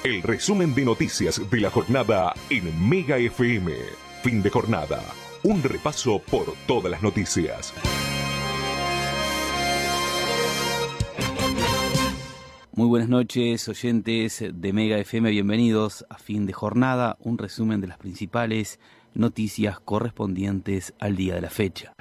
El resumen de noticias de la jornada en Mega FM. Fin de jornada. Un repaso por todas las noticias. Muy buenas noches, oyentes de Mega FM. Bienvenidos a Fin de Jornada. Un resumen de las principales noticias correspondientes al día de la fecha.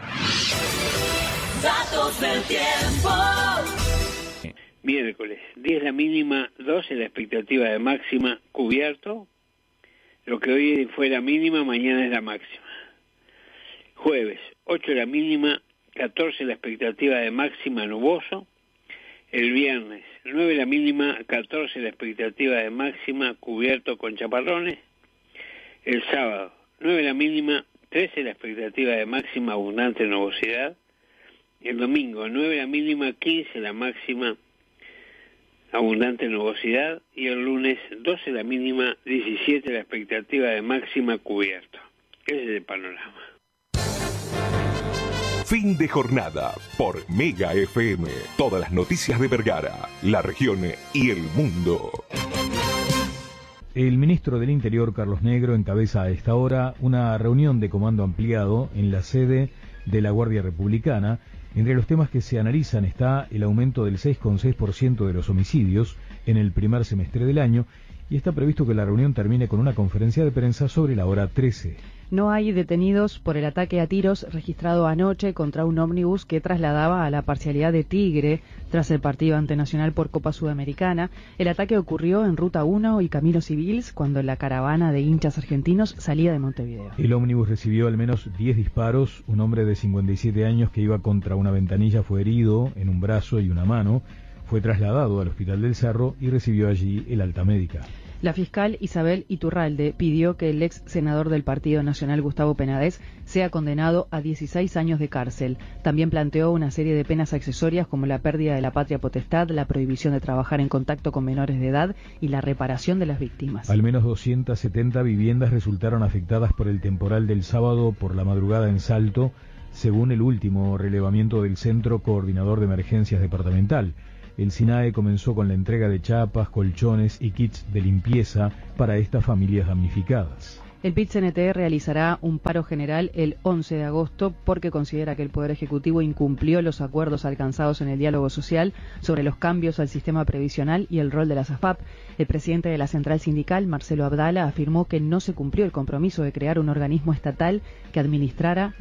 Datos del tiempo. Miércoles, 10 la mínima, 12 la expectativa de máxima, cubierto. Lo que hoy fue la mínima, mañana es la máxima. Jueves, 8 la mínima, 14 la expectativa de máxima, nuboso. El viernes, 9 la mínima, 14 la expectativa de máxima, cubierto con chaparrones. El sábado, 9 la mínima, 13 la expectativa de máxima, abundante nubosidad. El domingo, 9 la mínima, 15 la máxima, abundante nubosidad. Y el lunes, 12 la mínima, 17 la expectativa de máxima, cubierto. Ese es el panorama. Fin de jornada por Mega FM. Todas las noticias de Vergara, la región y el mundo. El ministro del Interior, Carlos Negro, encabeza a esta hora una reunión de comando ampliado en la sede de la Guardia Republicana. Entre los temas que se analizan está el aumento del 6,6% de los homicidios en el primer semestre del año y está previsto que la reunión termine con una conferencia de prensa sobre la hora 13. No hay detenidos por el ataque a tiros registrado anoche contra un ómnibus que trasladaba a la parcialidad de Tigre tras el partido ante Nacional por Copa Sudamericana. El ataque ocurrió en Ruta 1 y Camino Civils cuando la caravana de hinchas argentinos salía de Montevideo. El ómnibus recibió al menos 10 disparos. Un hombre de 57 años que iba contra una ventanilla fue herido en un brazo y una mano. Fue trasladado al Hospital del Cerro y recibió allí el alta médica. La fiscal Isabel Iturralde pidió que el ex senador del Partido Nacional, Gustavo Penades, sea condenado a 16 años de cárcel. También planteó una serie de penas accesorias como la pérdida de la patria potestad, la prohibición de trabajar en contacto con menores de edad y la reparación de las víctimas. Al menos 270 viviendas resultaron afectadas por el temporal del sábado por la madrugada en Salto, según el último relevamiento del Centro Coordinador de Emergencias Departamental. El SINAE comenzó con la entrega de chapas, colchones y kits de limpieza para estas familias damnificadas. El PIT-CNT realizará un paro general el 11 de agosto porque considera que el Poder Ejecutivo incumplió los acuerdos alcanzados en el diálogo social sobre los cambios al sistema previsional y el rol de las AFAP. El presidente de la central sindical, Marcelo Abdala, afirmó que no se cumplió el compromiso de crear un organismo estatal que administrara